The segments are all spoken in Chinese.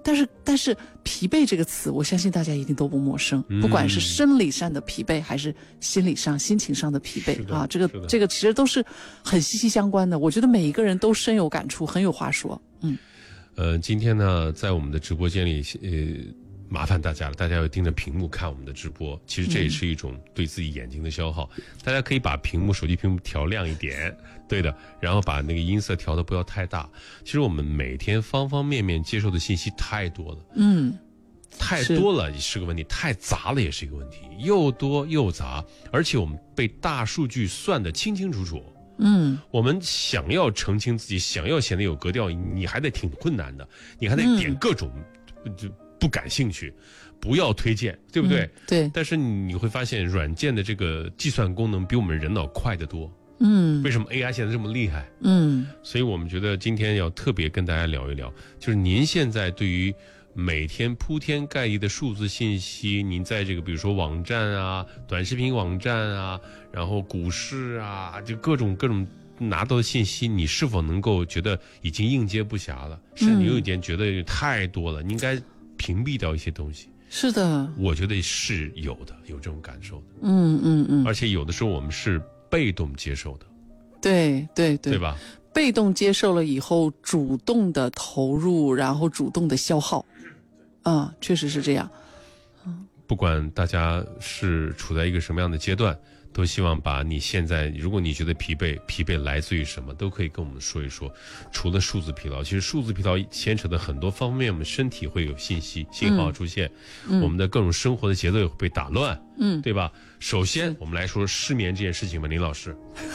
但是疲惫这个词，我相信大家一定都不陌生，不管是生理上的疲惫，还是心理上、心情上的疲惫啊，这个其实都是很息息相关的。我觉得每一个人都深有感触，很有话说。 今天呢，在我们的直播间里，麻烦大家了，大家要盯着屏幕看我们的直播。其实这也是一种对自己眼睛的消耗。大家可以把手机屏幕调亮一点，对的，然后把那个音色调得不要太大。其实我们每天方方面面接受的信息太多了，太多了也是个问题，太杂了也是一个问题，又多又杂，而且我们被大数据算得清清楚楚。我们想要澄清自己，想要显得有格调，你还得挺困难的，你还得点各种就不感兴趣，不要推荐，对不对？ 对。 但是你会发现，软件的这个计算功能比我们人脑快得多。为什么 AI 现在这么厉害？所以我们觉得今天要特别跟大家聊一聊，就是您现在对于每天铺天盖地的数字信息，您在这个比如说网站啊、短视频网站啊，然后股市啊，就各种拿到的信息，你是否能够觉得已经应接不暇了？甚至你有一点觉得太多了，你应该屏蔽掉一些东西。 是的， 我觉得是有这种感受的。而且有的时候我们是被动接受的。对吧？ 被动接受了以后，主动的投入，然后主动的消耗。确实是这样。 不管大家是处在一个什么样的阶段，都希望把你现在，如果你觉得疲惫来自于什么，都可以跟我们说一说。除了数字疲劳，其实数字疲劳牵扯的很多方面，我们身体会有信号出现，我们的各种生活的节奏也会被打乱，对吧？首先我们来说失眠这件事情吧，林老师。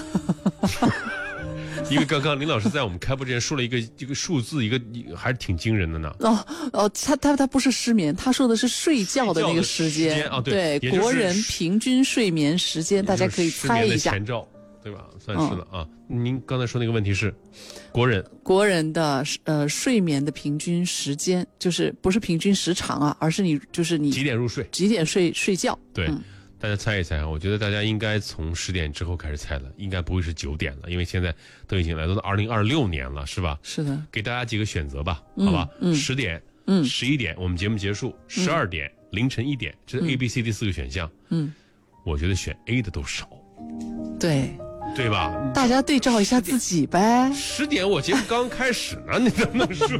因为刚刚林老师在我们开播之前说了一个数字，一个还是挺惊人的呢。 他不是失眠，他说的是睡觉的那个时间啊，对， 国人平均睡眠时间，大家可以猜一下。 前兆，对吧？算是了啊。您刚才说那个问题是，国人的睡眠的平均时间，就是不是平均时长啊，而是你几点入睡， 几点睡觉？ 对。大家猜一猜啊！我觉得大家应该从10点之后开始猜了，应该不会是9点了，因为现在都已经来到2026年了，是吧？ 是的。给大家几个选择吧，好吧？10点、11点，我们节目结束；12点、凌晨1点，这是 A、B、C、D 4个选项。我觉得选 A 的都少。对吧？ 大家对照一下自己呗。 10点我节目刚开始呢，你怎么能睡？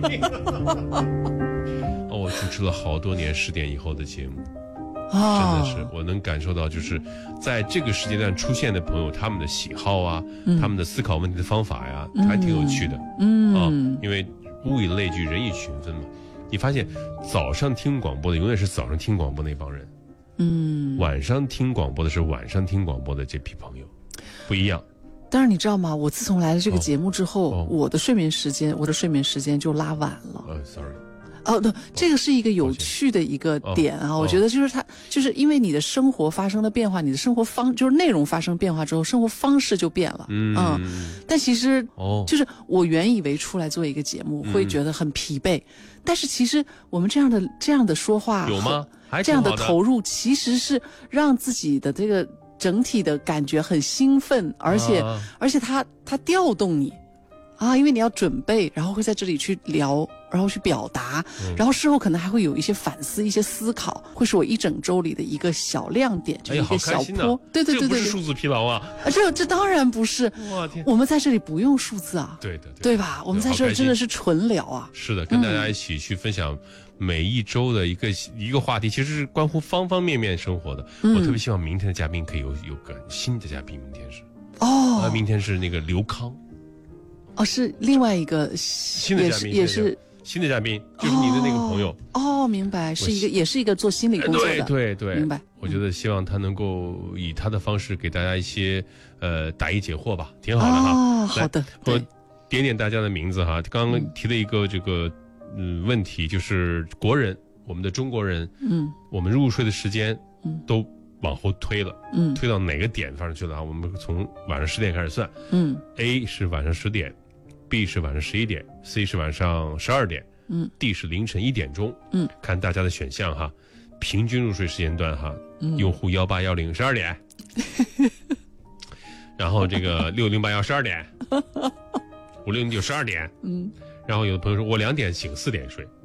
我主持了好多年10点以后的节目。真的是，我能感受到，就是在这个时间段出现的朋友，他们的喜好啊，他们的思考问题的方法呀，还挺有趣的。因为物以类聚，人以群分嘛。你发现早上听广播的永远是早上听广播那帮人，晚上听广播的是晚上听广播的这批朋友，不一样。 但是你知道吗？我自从来了这个节目之后，我的睡眠时间就拉晚了。 sorry。 对，这个是一个有趣的一个点啊，我觉得就是因为你的生活发生了变化，你的生活就是内容发生变化之后，生活方式就变了。但其实就是我原以为出来做一个节目会觉得很疲惫，但是其实我们这样的说话有吗？ 这样的投入其实是让自己的这个整体的感觉很兴奋，而且它调动你啊，因为你要准备，然后会在这里去聊，然后去表达，然后事后可能还会有一些反思、一些思考，会是我一整周里的一个小亮点，就是一个小坡。对， 这不是数字疲劳啊！ 这当然不是。 哇天！ 我们在这里不用数字啊，对吧？我们在这里真的是纯聊啊。 是的，跟大家一起去分享每一周的一个话题，其实是关乎方方面面生活的。我特别希望明天的嘉宾可以有个新的嘉宾，明天是那个刘康。 是另外一个新的嘉宾， 也是新的嘉宾，就是你的那个朋友。 明白，也是一个做心理工作的。 对， 明白。 我觉得希望他能够以他的方式给大家一些答疑解惑吧，挺好的哈。 好的。 我点大家的名字哈，刚刚提了一个这个问题，就是我们的中国人，我们入睡的时间都往后推了，推到哪个点上去了啊？我们从晚上10点开始算，A 是晚上10点，B 是晚上11点，C 是晚上12点，D 是凌晨1点钟，看大家的选项哈，平均入睡时间段哈，用户1810 12点，然后这个6081 12点，569 12点，然后有的朋友说我2点醒4点睡，